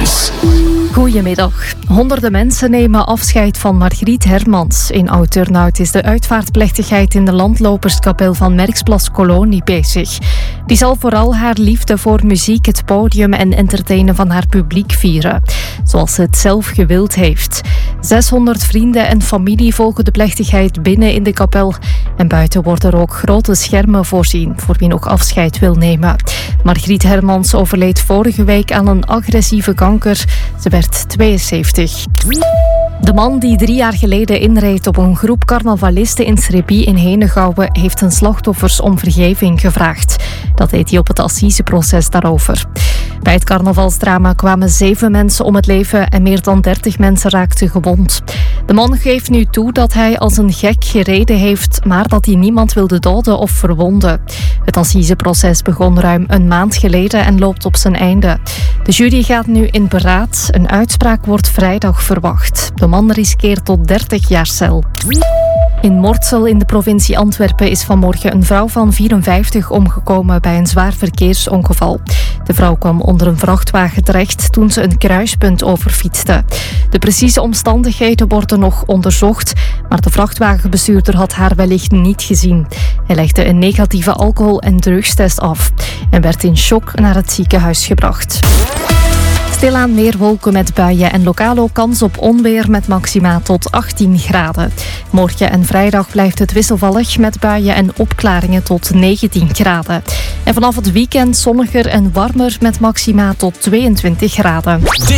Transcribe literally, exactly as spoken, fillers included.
Voice. Goedemiddag. Honderden mensen nemen afscheid van Margriet Hermans. In Oud-Turnhout is de uitvaartplechtigheid in de landloperskapel van Merksplas Kolonie bezig. Die zal vooral haar liefde voor muziek, het podium en entertainen van haar publiek vieren. Zoals ze het zelf gewild heeft. zeshonderd vrienden en familie volgen de plechtigheid binnen in de kapel. En buiten worden er ook grote schermen voorzien voor wie nog afscheid wil nemen. Margriet Hermans overleed vorige week aan een agressieve kanker. Ze werd tweeënzeventig. De man die drie jaar geleden inreed op een groep carnavalisten in Sreby in Henegouwen heeft zijn slachtoffers om vergeving gevraagd. Dat deed hij op het assiseproces daarover. Bij het carnavalsdrama kwamen zeven mensen om het leven en meer dan dertig mensen raakten gewond. De man geeft nu toe dat hij als een gek gereden heeft, maar dat hij niemand wilde doden of verwonden. Het assiseproces begon ruim een maand geleden en loopt op zijn einde. De jury gaat nu in beraad. Een uitspraak wordt vrijdag verwacht. De man riskeert tot dertig jaar cel. In Mortsel in de provincie Antwerpen is vanmorgen een vrouw van vierenvijftig omgekomen bij een zwaar verkeersongeval. De vrouw kwam onder een vrachtwagen terecht toen ze een kruispunt overfietste. De precieze omstandigheden worden nog onderzocht, maar de vrachtwagenbestuurder had haar wellicht niet gezien. Hij legde een negatieve alcohol- en drugstest af en werd in shock naar het ziekenhuis gebracht. Stilaan meer wolken met buien en lokaal ook kans op onweer met maxima tot achttien graden. Morgen en vrijdag blijft het wisselvallig met buien en opklaringen tot negentien graden. En vanaf het weekend zonniger en warmer met maxima tot tweeëntwintig graden.